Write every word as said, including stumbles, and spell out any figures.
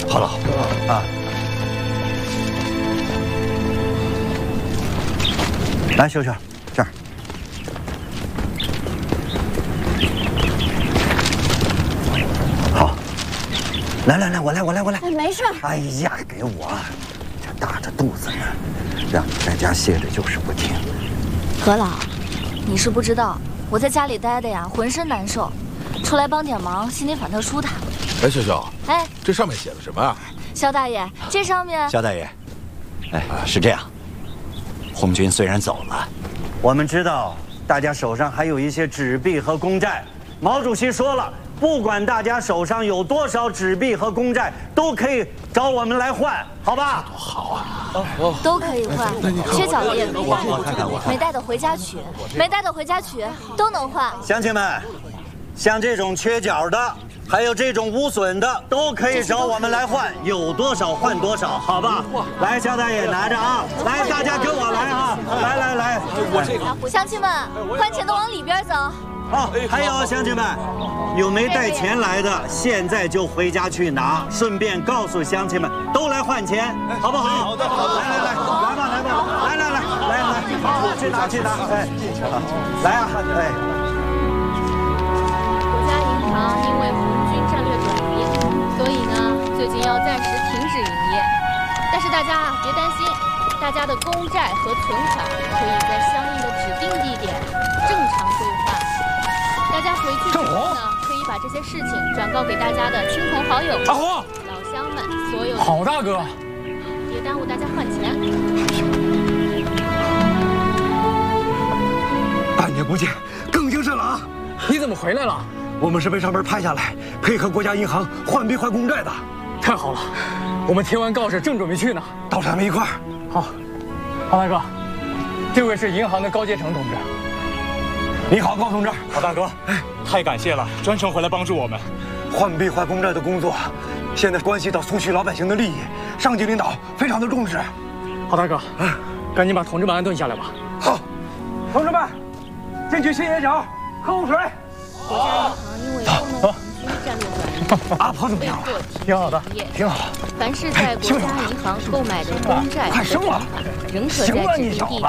好了啊，来，秀秀，这儿。好，来来来，我来，我来，我来。 哎，没事。 哎呀，给我，这大着肚子呢，让你在家歇着就是不听。 何老，你是不知道，我在家里待的呀，浑身难受，出来帮点忙，心里反特舒坦。 哎，秀秀， 哎， 这上面写的什么啊？ 肖大爷，这上面…… 肖大爷，哎，是这样，红军虽然走了，我们知道大家手上还有一些纸币和公债。毛主席说了，不管大家手上有多少纸币和公债，都可以找我们来换，好吧？ 多好啊！ 哦，都可以换，缺角的也可以换，没带的回家取，没带的回家取，都能换。 乡亲们，像这种缺角的，还有这种无损的，都可以找我们来换，有多少换多少，好吧？来，肖大爷拿着啊！来，大家跟我来啊！来来来， 我这个乡亲们，换钱的往里边走。 好，还有乡亲们，有没带钱来的，现在就回家去拿，顺便告诉乡亲们，都来换钱，好不好？好的，好的。来来来，来吧来吧，来来来来来，好，去拿去拿，哎，来啊，哎。 国家银行因为红军战略转移，所以呢，最近要暂时停止营业。但是大家啊，别担心，大家的公债和存款可以在相应的指定地点正常兑换。大家回去之后呢，可以把这些事情转告给大家的亲朋好友、 大红、 老乡们，所有好大哥， 别耽误大家换钱。 半年不见，更精神了啊！ 你怎么回来了？ 我们是被上边派下来，配合国家银行换币换公债的。 太好了，我们听完告示，正准备去呢。 到咱们一块儿。 好，郝大哥，这位是银行的高阶成同志。 你好，高同志。 郝大哥，太感谢了，专程回来帮助我们。 换币换公债的工作，现在关系到苏区老百姓的利益，上级领导非常的重视。 郝大哥，啊，赶紧把同志们安顿下来吧。 好，同志们，进去歇歇脚，喝口水。 国家银行因为不能红军战略转移， 阿婆怎么样了？ 挺好的， 挺好。 凡是在国家银行购买的公债和存款，仍可在指定地点